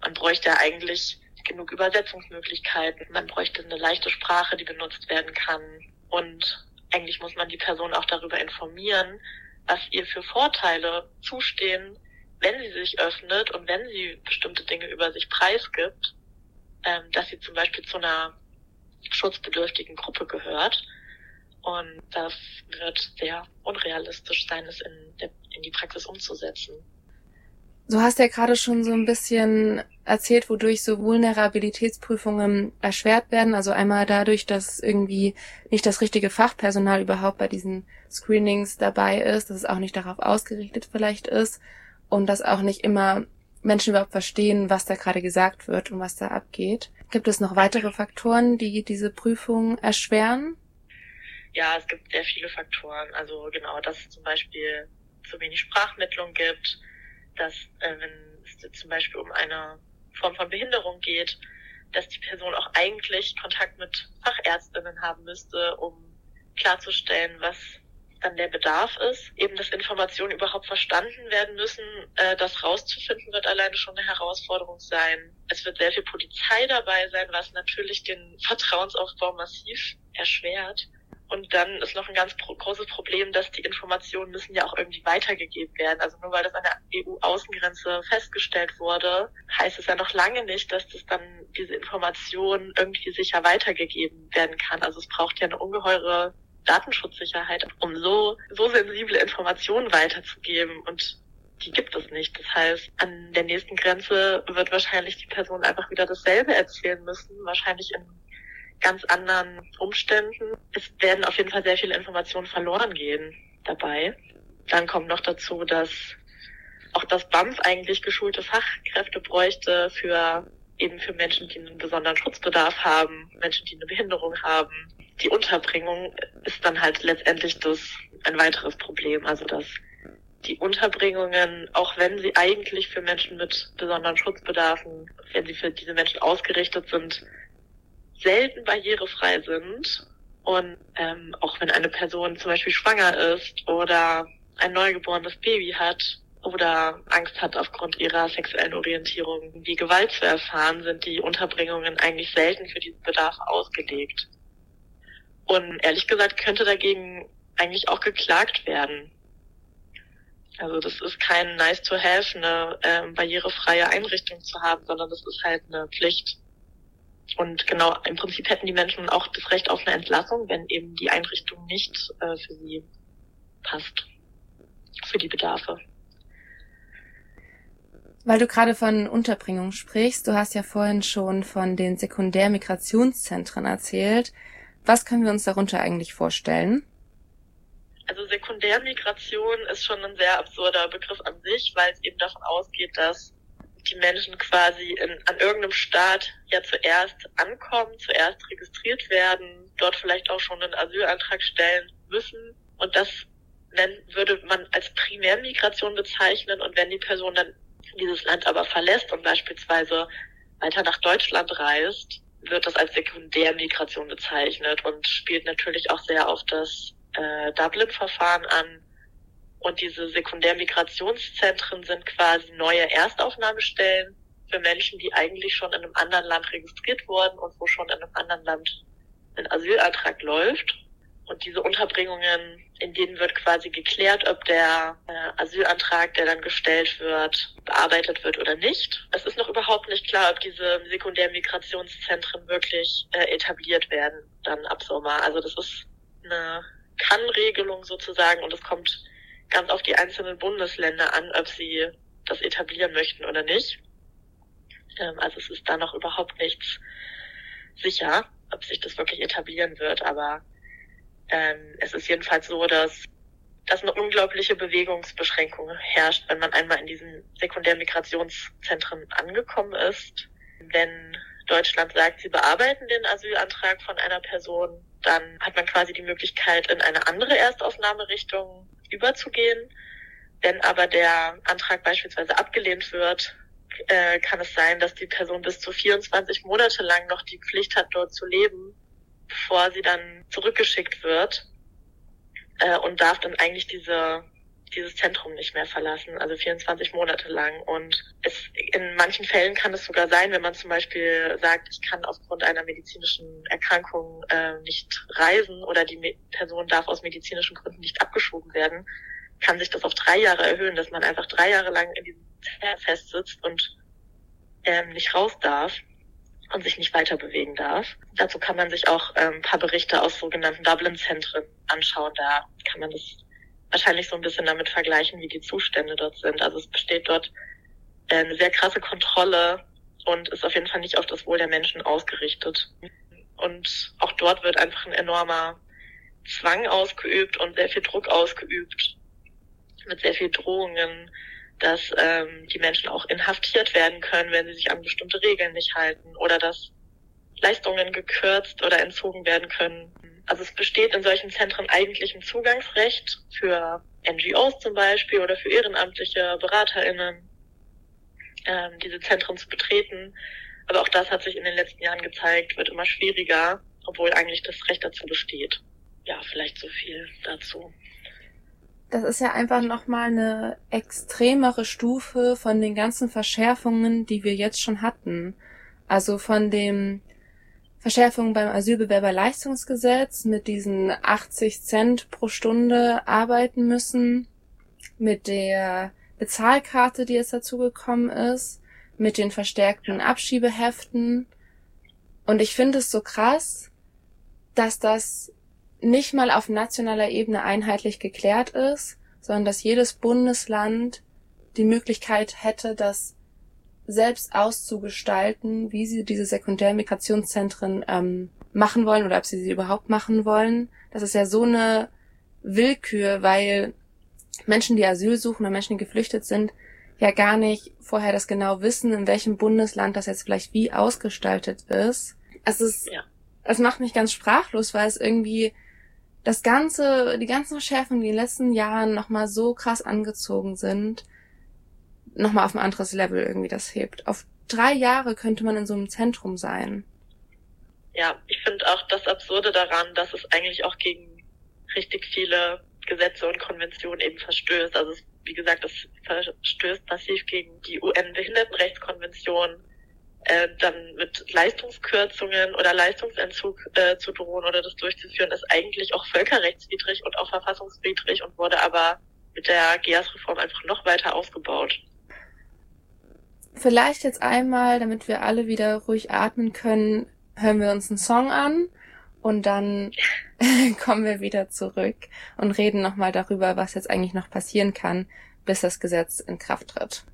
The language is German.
Man bräuchte ja eigentlich genug Übersetzungsmöglichkeiten. Man bräuchte eine leichte Sprache, die benutzt werden kann. Und eigentlich muss man die Person auch darüber informieren, was ihr für Vorteile zustehen, wenn sie sich öffnet und wenn sie bestimmte Dinge über sich preisgibt, dass sie zum Beispiel zu einer schutzbedürftigen Gruppe gehört. Und das wird sehr unrealistisch sein, es in die Praxis umzusetzen. Du hast ja gerade schon so ein bisschen erzählt, wodurch so Vulnerabilitätsprüfungen erschwert werden. Also einmal dadurch, dass irgendwie nicht das richtige Fachpersonal überhaupt bei diesen Screenings dabei ist, dass es auch nicht darauf ausgerichtet vielleicht ist und dass auch nicht immer Menschen überhaupt verstehen, was da gerade gesagt wird und was da abgeht. Gibt es noch weitere Faktoren, die diese Prüfung erschweren? Ja, es gibt sehr viele Faktoren. Also genau, dass es zum Beispiel zu wenig Sprachmittlung gibt, dass wenn es zum Beispiel um eine Form von Behinderung geht, dass die Person auch eigentlich Kontakt mit Fachärztinnen haben müsste, um klarzustellen, was dann der Bedarf ist. Eben, dass Informationen überhaupt verstanden werden müssen, das rauszufinden, wird alleine schon eine Herausforderung sein. Es wird sehr viel Polizei dabei sein, was natürlich den Vertrauensaufbau massiv erschwert. Und dann ist noch ein ganz großes Problem, dass die Informationen müssen ja auch irgendwie weitergegeben werden. Also nur weil das an der EU-Außengrenze festgestellt wurde, heißt es ja noch lange nicht, dass das dann diese Information irgendwie sicher weitergegeben werden kann. Also es braucht ja eine ungeheure Datenschutzsicherheit, um so sensible Informationen weiterzugeben. Und die gibt es nicht. Das heißt, an der nächsten Grenze wird wahrscheinlich die Person einfach wieder dasselbe erzählen müssen, wahrscheinlich in ganz anderen Umständen. Es werden auf jeden Fall sehr viele Informationen verloren gehen dabei. Dann kommt noch dazu, dass auch das BAMF eigentlich geschulte Fachkräfte bräuchte für Menschen, die einen besonderen Schutzbedarf haben, Menschen, die eine Behinderung haben. Die Unterbringung ist dann halt letztendlich ein weiteres Problem. Also dass die Unterbringungen, auch wenn sie eigentlich für Menschen mit besonderen Schutzbedarfen, wenn sie für diese Menschen ausgerichtet sind, selten barrierefrei sind. Und auch wenn eine Person zum Beispiel schwanger ist oder ein neugeborenes Baby hat oder Angst hat, aufgrund ihrer sexuellen Orientierung die Gewalt zu erfahren, sind die Unterbringungen eigentlich selten für diesen Bedarf ausgelegt. Und ehrlich gesagt könnte dagegen eigentlich auch geklagt werden. Also das ist kein nice to have, eine barrierefreie Einrichtung zu haben, sondern das ist halt eine Pflicht. Und genau, im Prinzip hätten die Menschen auch das Recht auf eine Entlassung, wenn eben die Einrichtung nicht für sie passt, für die Bedarfe. Weil du gerade von Unterbringung sprichst, du hast ja vorhin schon von den Sekundärmigrationszentren erzählt. Was können wir uns darunter eigentlich vorstellen? Also Sekundärmigration ist schon ein sehr absurder Begriff an sich, weil es eben davon ausgeht, dass die Menschen quasi an irgendeinem Staat ja zuerst ankommen, zuerst registriert werden, dort vielleicht auch schon einen Asylantrag stellen müssen. Und das würde man als Primärmigration bezeichnen. Und wenn die Person dann dieses Land aber verlässt und beispielsweise weiter nach Deutschland reist, wird das als Sekundärmigration bezeichnet und spielt natürlich auch sehr auf das Dublin-Verfahren an. Und diese Sekundärmigrationszentren sind quasi neue Erstaufnahmestellen für Menschen, die eigentlich schon in einem anderen Land registriert wurden und wo schon in einem anderen Land ein Asylantrag läuft. Und diese Unterbringungen, in denen wird quasi geklärt, ob der Asylantrag, der dann gestellt wird, bearbeitet wird oder nicht. Es ist noch überhaupt nicht klar, ob diese Sekundärmigrationszentren wirklich etabliert werden dann ab Sommer. Also das ist eine Kann-Regelung sozusagen und es kommt ganz auf die einzelnen Bundesländer an, ob sie das etablieren möchten oder nicht. Also es ist da noch überhaupt nichts sicher, ob sich das wirklich etablieren wird. Aber es ist jedenfalls so, dass eine unglaubliche Bewegungsbeschränkung herrscht, wenn man einmal in diesen Sekundärmigrationszentren angekommen ist. Wenn Deutschland sagt, sie bearbeiten den Asylantrag von einer Person, dann hat man quasi die Möglichkeit, in eine andere Erstaufnahmerichtung überzugehen. Wenn aber der Antrag beispielsweise abgelehnt wird, kann es sein, dass die Person bis zu 24 Monate lang noch die Pflicht hat, dort zu leben, bevor sie dann zurückgeschickt wird und darf dann eigentlich dieses Zentrum nicht mehr verlassen, also 24 Monate lang. Und es In manchen Fällen kann es sogar sein, wenn man zum Beispiel sagt, ich kann aufgrund einer medizinischen Erkrankung nicht reisen oder die Person darf aus medizinischen Gründen nicht abgeschoben werden, kann sich das auf 3 Jahre erhöhen, dass man einfach 3 Jahre lang in diesem Zelt festsitzt und nicht raus darf und sich nicht weiter bewegen darf. Dazu kann man sich auch ein paar Berichte aus sogenannten Dublin-Zentren anschauen. Da kann man das wahrscheinlich so ein bisschen damit vergleichen, wie die Zustände dort sind. Also es besteht dort eine sehr krasse Kontrolle und ist auf jeden Fall nicht auf das Wohl der Menschen ausgerichtet. Und auch dort wird einfach ein enormer Zwang ausgeübt und sehr viel Druck ausgeübt, mit sehr viel Drohungen, dass die Menschen auch inhaftiert werden können, wenn sie sich an bestimmte Regeln nicht halten oder dass Leistungen gekürzt oder entzogen werden können. Also es besteht in solchen Zentren eigentlich ein Zugangsrecht für NGOs zum Beispiel oder für ehrenamtliche BeraterInnen, diese Zentren zu betreten. Aber auch das hat sich in den letzten Jahren gezeigt, wird immer schwieriger, obwohl eigentlich das Recht dazu besteht. Ja, vielleicht so viel dazu. Das ist ja einfach nochmal eine extremere Stufe von den ganzen Verschärfungen, die wir jetzt schon hatten. Also von den Verschärfungen beim Asylbewerberleistungsgesetz mit diesen 80 Cent pro Stunde arbeiten müssen, mit der Bezahlkarte, die jetzt dazugekommen ist, mit den verstärkten Abschiebeheften. Und ich finde es so krass, dass das nicht mal auf nationaler Ebene einheitlich geklärt ist, sondern dass jedes Bundesland die Möglichkeit hätte, das selbst auszugestalten, wie sie diese Sekundärmigrationszentren machen wollen oder ob sie überhaupt machen wollen. Das ist ja so eine Willkür, weil Menschen, die Asyl suchen oder Menschen, die geflüchtet sind, ja gar nicht vorher das genau wissen, in welchem Bundesland das jetzt vielleicht wie ausgestaltet ist. Es macht mich ganz sprachlos, weil es irgendwie die ganzen Verschärfungen, die in den letzten Jahren nochmal so krass angezogen sind, nochmal auf ein anderes Level irgendwie das hebt. Auf 3 Jahre könnte man in so einem Zentrum sein. Ja, ich finde auch das Absurde daran, dass es eigentlich auch gegen richtig viele Gesetze und Konventionen eben verstößt. Also wie gesagt, es verstößt massiv gegen die UN-Behindertenrechtskonvention, dann mit Leistungskürzungen oder Leistungsentzug zu drohen oder das durchzuführen, ist eigentlich auch völkerrechtswidrig und auch verfassungswidrig und wurde aber mit der GEAS-Reform einfach noch weiter ausgebaut. Vielleicht jetzt einmal, damit wir alle wieder ruhig atmen können, hören wir uns einen Song an und dann kommen wir wieder zurück und reden nochmal darüber, was jetzt eigentlich noch passieren kann, bis das Gesetz in Kraft tritt.